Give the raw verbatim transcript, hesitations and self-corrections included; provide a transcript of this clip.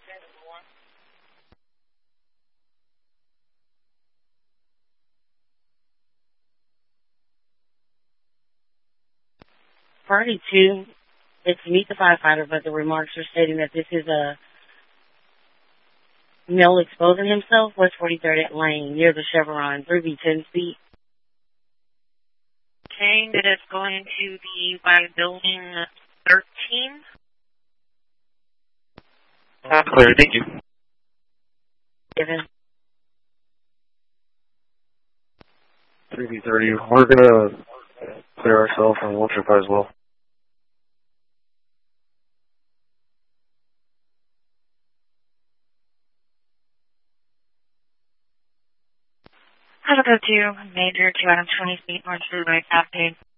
Party two, it's Meet the Firefighter, but the remarks are stating that this is a male exposing himself, West forty-third at Lane, near the Chevron, three B ten speed. Saying that it's going to be by building thirteen. Uh, clear, thank you. Given. three B thirty, we're going to clear ourselves and we'll trip as well. I'll go to Major two out of twenty feet north through right after.